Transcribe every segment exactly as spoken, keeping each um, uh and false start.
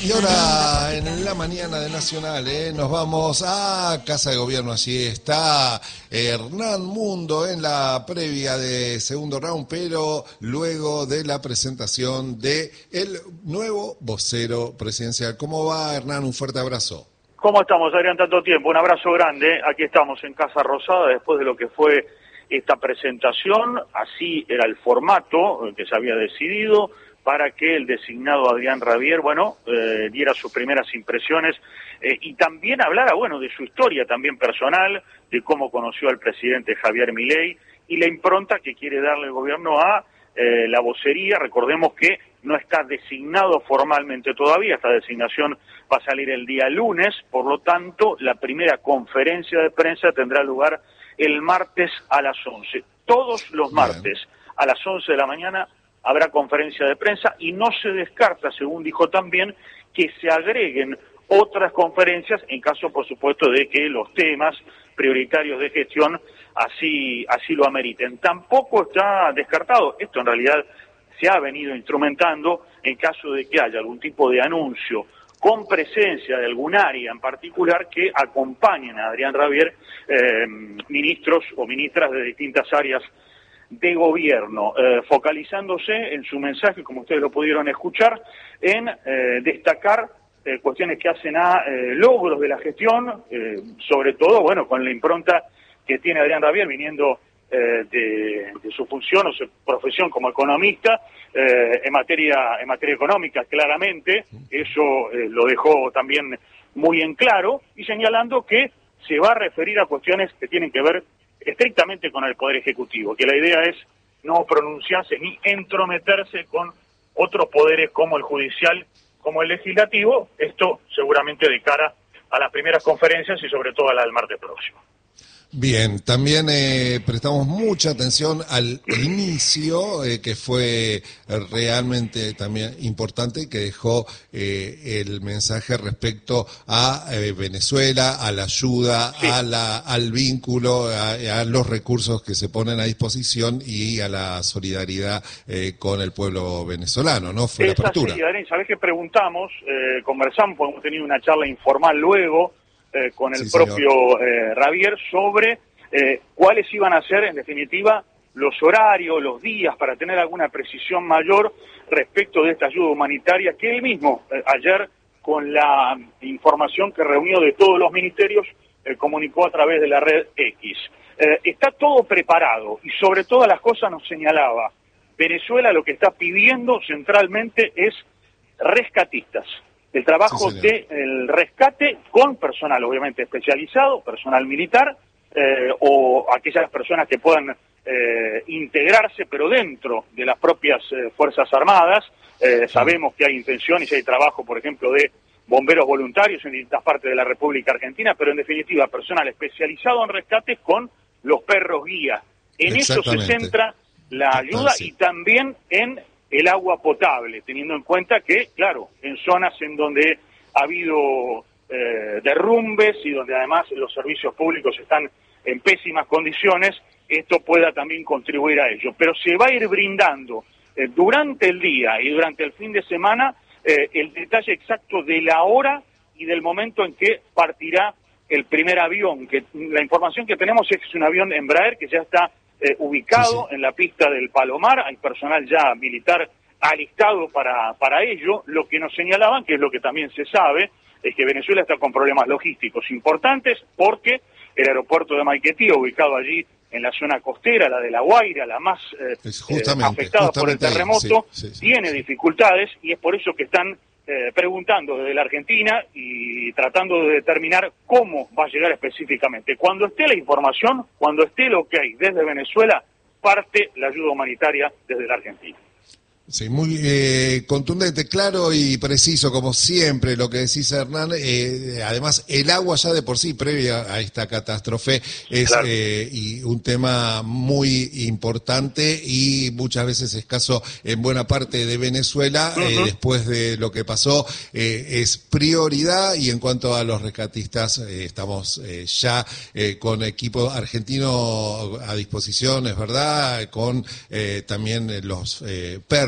Y ahora en la mañana de Nacional eh, nos vamos a Casa de Gobierno. Allí está Hernán Mundo en la previa de segundo round, pero luego de la presentación de el nuevo vocero presidencial. ¿Cómo va, Hernán? Un fuerte abrazo. ¿Cómo estamos, Adrián? Tanto tiempo. Un abrazo grande. Aquí estamos en Casa Rosada después de lo que fue esta presentación. Así era el formato que se había decidido para que el designado Adrián Rabier, bueno, eh, diera sus primeras impresiones eh, y también hablara, bueno, de su historia también personal, de cómo conoció al presidente Javier Milei y la impronta que quiere darle el gobierno a eh, la vocería. Recordemos que no está designado formalmente todavía, esta designación va a salir el día lunes, por lo tanto, la primera conferencia de prensa tendrá lugar el martes a las once. Todos los martes a las once de la mañana habrá conferencia de prensa y no se descarta, según dijo también, que se agreguen otras conferencias en caso, por supuesto, de que los temas prioritarios de gestión así, así lo ameriten. Tampoco está descartado, esto en realidad se ha venido instrumentando en caso de que haya algún tipo de anuncio con presencia de algún área en particular que acompañen a Adrián Rabier, eh, ministros o ministras de distintas áreas de gobierno, eh, focalizándose en su mensaje, como ustedes lo pudieron escuchar, en eh, destacar eh, cuestiones que hacen a eh, logros de la gestión, eh, sobre todo, bueno, con la impronta que tiene Adrián Rabier viniendo eh, de, de su función o su profesión como economista, eh, en materia en materia económica, claramente, eso eh, lo dejó también muy en claro, y señalando que se va a referir a cuestiones que tienen que ver estrictamente con el Poder Ejecutivo, que la idea es no pronunciarse ni entrometerse con otros poderes como el judicial, como el legislativo, esto seguramente de cara a las primeras conferencias y sobre todo a la del martes próximo. Bien, también eh, prestamos mucha atención al inicio, eh, que fue realmente también importante, que dejó eh, el mensaje respecto a eh, Venezuela, a la ayuda, sí. a la, al vínculo, a, a los recursos que se ponen a disposición y a la solidaridad eh, con el pueblo venezolano, ¿no? Fue la apertura. Sí, Adrián, ¿sabés qué preguntamos? Eh, conversamos, hemos tenido una charla informal luego, Eh, con el sí, propio eh, Rabier sobre eh, cuáles iban a ser, en definitiva, los horarios, los días, para tener alguna precisión mayor respecto de esta ayuda humanitaria que él mismo, eh, ayer, con la información que reunió de todos los ministerios, eh, comunicó a través de la red X. Eh, está todo preparado y sobre todas las cosas nos señalaba, Venezuela lo que está pidiendo centralmente es rescatistas. El trabajo sí, del rescate con personal, obviamente, especializado, personal militar, eh, o aquellas personas que puedan eh, integrarse, pero dentro de las propias eh, Fuerzas Armadas. Eh, sí. Sabemos que hay intenciones y hay trabajo, por ejemplo, de bomberos voluntarios en distintas partes de la República Argentina, pero en definitiva, personal especializado en rescate con los perros guía. En eso se centra la ayuda sí. y también en el agua potable, teniendo en cuenta que, claro, en zonas en donde ha habido eh, derrumbes y donde además los servicios públicos están en pésimas condiciones, esto pueda también contribuir a ello. Pero se va a ir brindando eh, durante el día y durante el fin de semana eh, el detalle exacto de la hora y del momento en que partirá el primer avión, que la información que tenemos es que es un avión Embraer que ya está Eh, ubicado sí, sí. en la pista del Palomar, hay personal ya militar alistado para, para ello. Lo que nos señalaban, que es lo que también se sabe, es que Venezuela está con problemas logísticos importantes porque el aeropuerto de Maiquetía, ubicado allí en la zona costera, la de La Guaira, la más eh, eh, afectada por el terremoto, sí, sí, sí, tiene sí. dificultades y es por eso que están Eh, preguntando desde la Argentina y tratando de determinar cómo va a llegar específicamente. Cuando esté la información, cuando esté el ok desde Venezuela, parte la ayuda humanitaria desde la Argentina. Sí, muy eh, contundente, claro y preciso, como siempre, lo que decís, Hernán. Eh, además, el agua ya de por sí, previa a esta catástrofe, es claro. eh, y un tema muy importante y muchas veces escaso en buena parte de Venezuela. Uh-huh. eh, después de lo que pasó, eh, es prioridad. Y en cuanto a los rescatistas, eh, estamos eh, ya eh, con equipo argentino a disposición, es verdad, con eh, también los eh, perros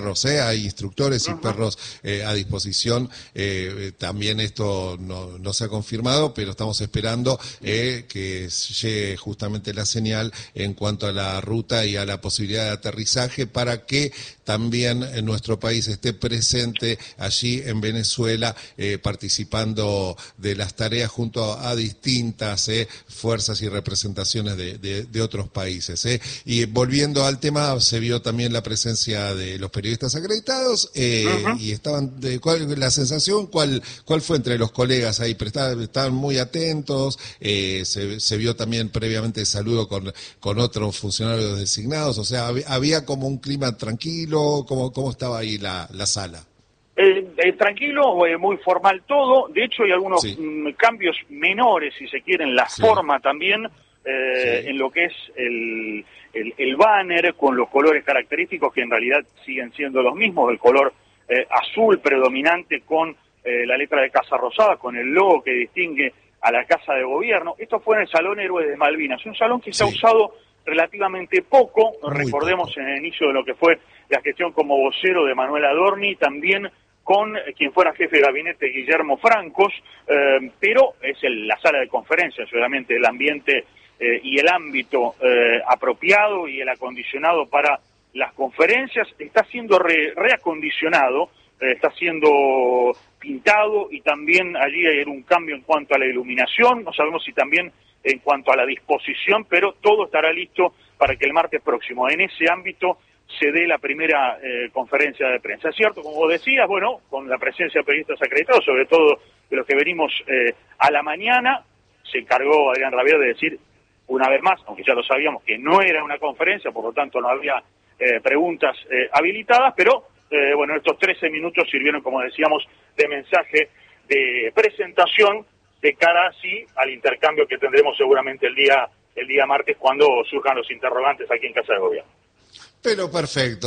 perros, ¿eh? Hay instructores uh-huh. y perros eh, a disposición. Eh, también esto no, no se ha confirmado, pero estamos esperando eh, que llegue justamente la señal en cuanto a la ruta y a la posibilidad de aterrizaje para que también en nuestro país esté presente allí en Venezuela, eh, participando de las tareas junto a distintas eh, fuerzas y representaciones de, de, de otros países. Eh. Y volviendo al tema, se vio también la presencia de los periodistas acreditados eh, uh-huh. y estaban, de, ¿cuál, la sensación cuál, cuál fue entre los colegas ahí? Estaban, estaban muy atentos, eh, se, se vio también previamente el saludo con, con otros funcionarios designados, o sea, había, había como un clima tranquilo. ¿Cómo, cómo estaba ahí la, la sala? Eh, eh, tranquilo, eh, muy formal todo. De hecho, hay algunos sí. mm, cambios menores, si se quiere, en la sí. forma también, eh, sí. en lo que es el, el, el banner, con los colores característicos que en realidad siguen siendo los mismos, el color eh, azul predominante con eh, la letra de Casa Rosada, con el logo que distingue a la Casa de Gobierno. Esto fue en el Salón Héroes de Malvinas, un salón que sí. se ha usado relativamente poco, Muy recordemos poco. En el inicio de lo que fue la gestión como vocero de Manuel Adorni, también con quien fuera jefe de gabinete Guillermo Francos, eh, pero es el, la sala de conferencias, obviamente el ambiente eh, y el ámbito eh, apropiado y el acondicionado para las conferencias está siendo re, reacondicionado, eh, está siendo pintado y también allí hay un cambio en cuanto a la iluminación, no sabemos si también en cuanto a la disposición, pero todo estará listo para que el martes próximo en ese ámbito se dé la primera eh, conferencia de prensa. Es cierto, como vos decías, bueno, con la presencia de periodistas acreditados, sobre todo de los que venimos eh, a la mañana, se encargó Adrián Rabier de decir una vez más, aunque ya lo sabíamos, que no era una conferencia, por lo tanto no había eh, preguntas eh, habilitadas, pero eh, bueno, estos trece minutos sirvieron, como decíamos, de mensaje de presentación de cara, sí, al intercambio que tendremos seguramente el día el día martes cuando surjan los interrogantes aquí en Casa de Gobierno. Pero perfecto,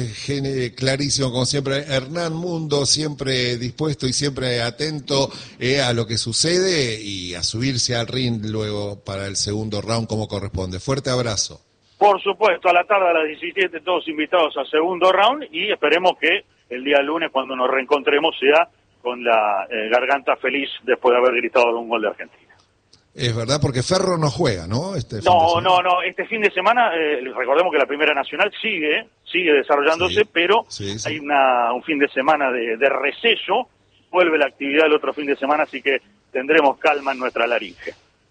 eh, clarísimo como siempre. Hernán Mundo, siempre dispuesto y siempre atento eh, a lo que sucede y a subirse al ring luego para el segundo round como corresponde. Fuerte abrazo. Por supuesto, a la tarde a las diecisiete todos invitados al segundo round y esperemos que el día lunes cuando nos reencontremos sea con la eh, garganta feliz después de haber gritado un gol de Argentina. Es verdad, porque Ferro no juega, ¿no? Este no, no, no. Este fin de semana, eh, recordemos que la Primera Nacional sigue, sigue desarrollándose, sí, pero sí, sí. hay una, un fin de semana de, de receso, vuelve la actividad el otro fin de semana, así que tendremos calma en nuestra laringe.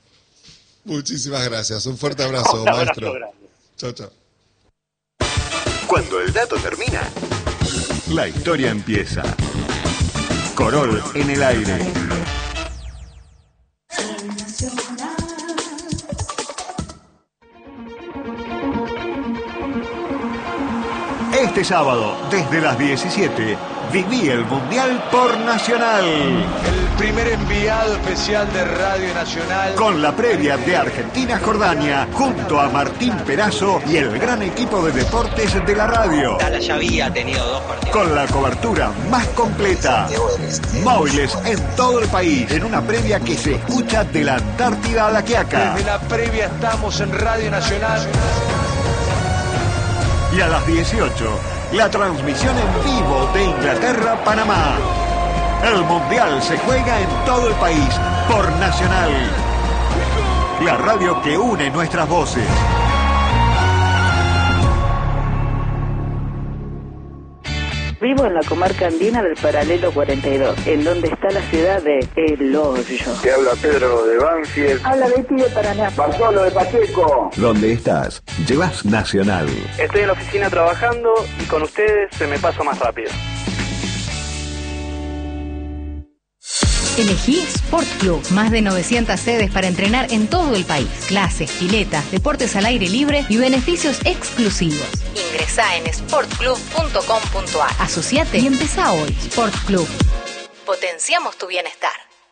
Muchísimas gracias. Un fuerte abrazo, un maestro. Abrazo grande. Chao, chao. Cuando el dato termina, la historia empieza. Corol en el aire. Este sábado, desde las diecisiete, viví el Mundial por Nacional. El primer enviado especial de Radio Nacional. Con la previa de Argentina-Jordania, junto a Martín Perazo y el gran equipo de deportes de la radio. Dala ya había tenido dos partidos. Con la cobertura más completa. Móviles en todo el país, en una previa que se escucha de la Antártida a la Quiaca. Desde la previa estamos en Radio Nacional. Y a las dieciocho, la transmisión en vivo de Inglaterra-Panamá. El Mundial se juega en todo el país por Nacional. La radio que une nuestras voces. Vivo en la comarca andina del Paralelo cuarenta y dos, en donde está la ciudad de El Hoyo. Te habla Pedro de Banfield. Habla Betty de Paraná. Bartolo de Pacheco. ¿Dónde estás? Llevas Nacional. Estoy en la oficina trabajando y con ustedes se me pasa más rápido. Elegí Sport Club. Más de novecientas sedes para entrenar en todo el país. Clases, piletas, deportes al aire libre y beneficios exclusivos. Ingresá en sport club punto com punto a r. Asociate y empezá hoy. Sport Club. Potenciamos tu bienestar.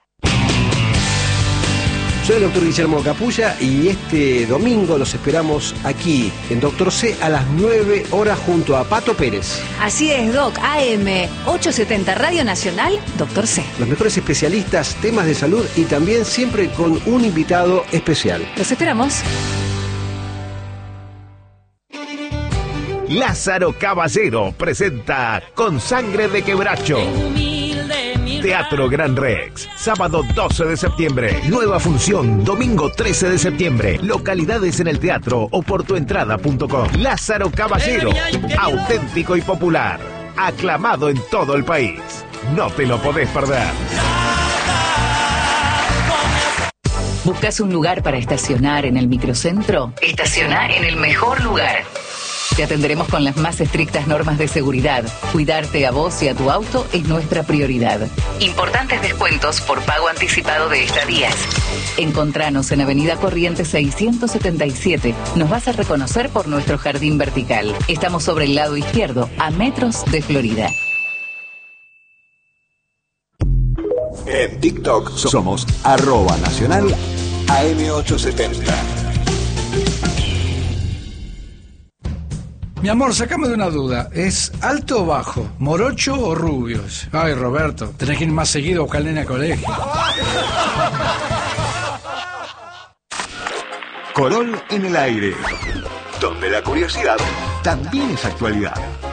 Soy el doctor Guillermo Capulla y este domingo los esperamos aquí en Doctor C a las nueve horas junto a Pato Pérez. Así es, Doc. A M ochocientos setenta Radio Nacional, Doctor C. Los mejores especialistas, temas de salud y también siempre con un invitado especial. Los esperamos. Lázaro Caballero presenta Con Sangre de Quebracho. Teatro Gran Rex, sábado doce de septiembre. Nueva función, domingo trece de septiembre. Localidades en el teatro o por tuentrada punto com. Lázaro Caballero, auténtico y popular. Aclamado en todo el país. No te lo podés perder. ¿Buscas un lugar para estacionar en el microcentro? Estaciona en el mejor lugar. Te atenderemos con las más estrictas normas de seguridad. Cuidarte a vos y a tu auto es nuestra prioridad. Importantes descuentos por pago anticipado de estadías. Encontranos en Avenida Corrientes seiscientos setenta y siete. Nos vas a reconocer por nuestro jardín vertical. Estamos sobre el lado izquierdo, a metros de Florida. En TikTok somos arroba nacional A M ochocientos setenta. Mi amor, sacame de una duda. ¿Es alto o bajo? ¿Morocho o rubios? Ay, Roberto, tenés que ir más seguido a buscar al nene al colegio. Corol en el aire, donde la curiosidad también es actualidad.